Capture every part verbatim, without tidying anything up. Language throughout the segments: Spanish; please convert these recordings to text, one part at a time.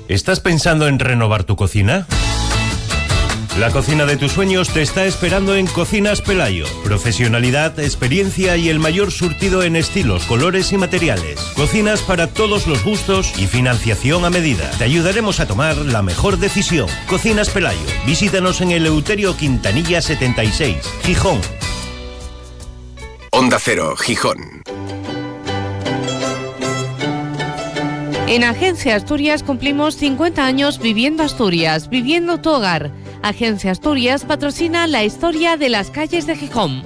¿Estás pensando en renovar tu cocina? La cocina de tus sueños te está esperando en Cocinas Pelayo. Profesionalidad, experiencia y el mayor surtido en estilos, colores y materiales. Cocinas para todos los gustos y financiación a medida. Te ayudaremos a tomar la mejor decisión. Cocinas Pelayo. Visítanos en el Eleuterio Quintanilla setenta y seis, Gijón. Onda Cero, Gijón. En Agencia Asturias cumplimos cincuenta años viviendo Asturias, viviendo tu hogar. Agencia Asturias patrocina la historia de las calles de Gijón.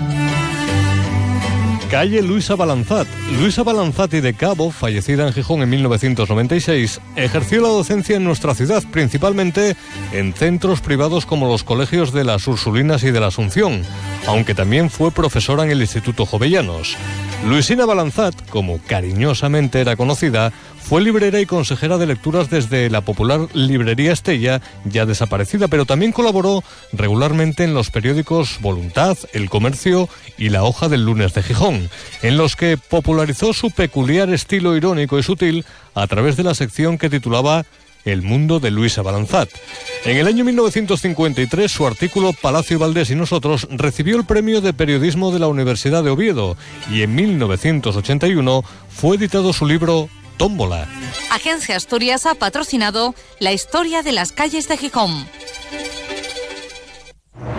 Calle Luisa Balanzat. Luisa Balanzati de Cabo, fallecida en Gijón en mil novecientos noventa y seis, ejerció la docencia en nuestra ciudad, principalmente en centros privados como los colegios de las Ursulinas y de la Asunción, aunque también fue profesora en el Instituto Jovellanos. Luisina Balanzat, como cariñosamente era conocida, fue librera y consejera de lecturas desde la popular Librería Estella, ya desaparecida, pero también colaboró regularmente en los periódicos Voluntad, El Comercio y La Hoja del Lunes de Gijón, en los que popularizó su peculiar estilo irónico y sutil a través de la sección que titulaba El mundo de Luisa Balanzat. En el año mil novecientos cincuenta y tres, su artículo Palacio Valdés y nosotros recibió el premio de periodismo de la Universidad de Oviedo y en mil novecientos ochenta y uno fue editado su libro Tómbola. Agencia Asturias ha patrocinado la historia de las calles de Gijón.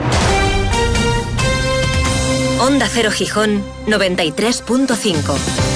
Onda Cero Gijón noventa y tres punto cinco.